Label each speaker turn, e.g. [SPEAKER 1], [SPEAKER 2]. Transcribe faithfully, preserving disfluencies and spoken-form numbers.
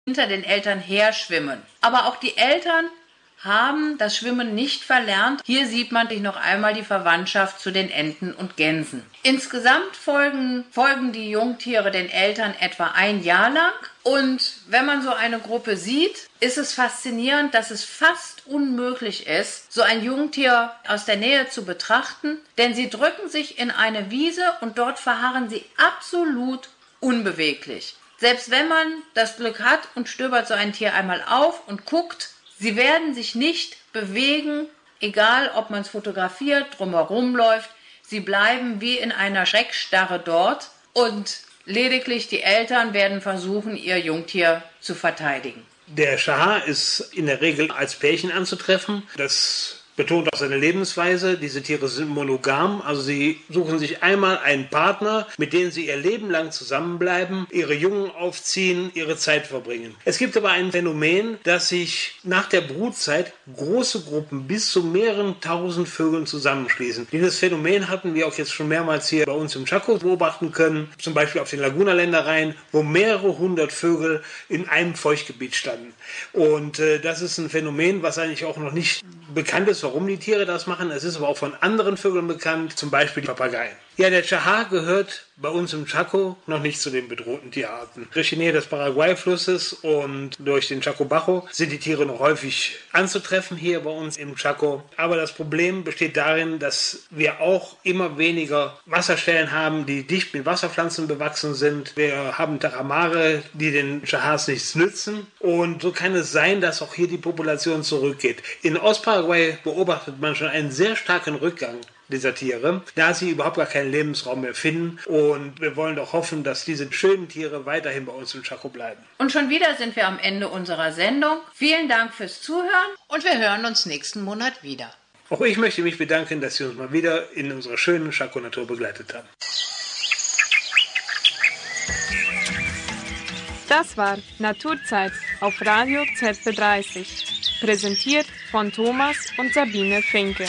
[SPEAKER 1] hinter den Eltern her schwimmen. Aber auch die Eltern haben das Schwimmen nicht verlernt. Hier sieht man sich noch einmal die Verwandtschaft zu den Enten und Gänsen. Insgesamt folgen, folgen die Jungtiere den Eltern etwa ein Jahr lang. Und wenn man so eine Gruppe sieht, ist es faszinierend, dass es fast unmöglich ist, so ein Jungtier aus der Nähe zu betrachten. Denn sie drücken sich in eine Wiese und dort verharren sie absolut unbeweglich. Selbst wenn man das Glück hat und stöbert so ein Tier einmal auf und guckt, sie werden sich nicht bewegen, egal ob man es fotografiert, drumherum läuft. Sie bleiben wie in einer Schreckstarre dort und lediglich die Eltern werden versuchen, ihr Jungtier zu verteidigen.
[SPEAKER 2] Der Chahar ist in der Regel als Pärchen anzutreffen. Das betont auch seine Lebensweise. Diese Tiere sind monogam, also sie suchen sich einmal einen Partner, mit dem sie ihr Leben lang zusammenbleiben, ihre Jungen aufziehen, ihre Zeit verbringen. Es gibt aber ein Phänomen, dass sich nach der Brutzeit große Gruppen bis zu mehreren tausend Vögeln zusammenschließen. Dieses Phänomen hatten wir auch jetzt schon mehrmals hier bei uns im Chaco beobachten können, zum Beispiel auf den Laguna-Ländereien, wo mehrere hundert Vögel in einem Feuchtgebiet standen. Und äh, das ist ein Phänomen, was eigentlich auch noch nicht bekannt ist, warum die Tiere das machen. Es ist aber auch von anderen Vögeln bekannt, zum Beispiel die Papageien. Ja, der Chahar gehört bei uns im Chaco noch nicht zu den bedrohten Tierarten. Durch die Nähe des Paraguay-Flusses und durch den Chaco Bajo sind die Tiere noch häufig anzutreffen hier bei uns im Chaco. Aber das Problem besteht darin, dass wir auch immer weniger Wasserstellen haben, die dicht mit Wasserpflanzen bewachsen sind. Wir haben Taramare, die den Chahars nichts nützen. Und so kann es sein, dass auch hier die Population zurückgeht. In Ostparaguay beobachtet man schon einen sehr starken Rückgang dieser Tiere, da sie überhaupt gar keinen Lebensraum mehr finden. Und wir wollen doch hoffen, dass diese schönen Tiere weiterhin bei uns im Chaco bleiben.
[SPEAKER 1] Und schon wieder sind wir am Ende unserer Sendung. Vielen Dank fürs Zuhören
[SPEAKER 3] und wir hören uns nächsten Monat wieder.
[SPEAKER 2] Auch ich möchte mich bedanken, dass Sie uns mal wieder in unserer schönen Chaco-Natur begleitet haben.
[SPEAKER 4] Das war Naturzeit auf Radio Z B dreißig, präsentiert von Thomas und Sabine Finke.